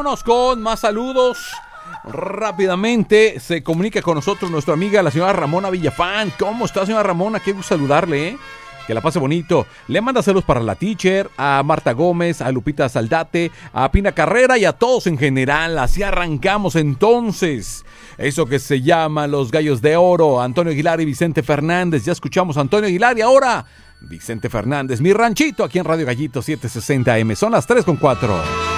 vámonos con más saludos. Rápidamente se comunica con nosotros nuestra amiga, la señora Ramona Villafán. ¿Cómo está, señora Ramona? Qué gusto saludarle, ¿eh? Que la pase bonito. Le manda saludos para la teacher, a Marta Gómez, a Lupita Saldate, a Pina Carrera y a todos en general. Así arrancamos entonces. Eso que se llama Los Gallos de Oro. Antonio Aguilar y Vicente Fernández. Ya escuchamos a Antonio Aguilar y ahora Vicente Fernández. Mi ranchito aquí en Radio Gallito 760 AM. Son las 3:04.